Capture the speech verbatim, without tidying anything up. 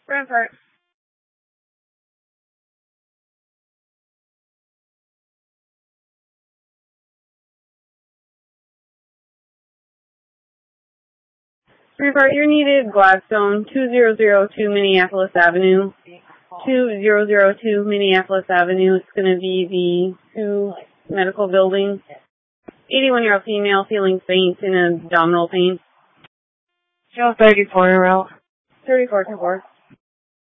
Rampart. Rampart, you're needed Gladstone, two thousand two Minneapolis Avenue. two thousand two Minneapolis Avenue. It's going to be the two medical building. eighty-one-year-old female feeling faint in abdominal pain. Still thirty-four year old. thirty-four to four.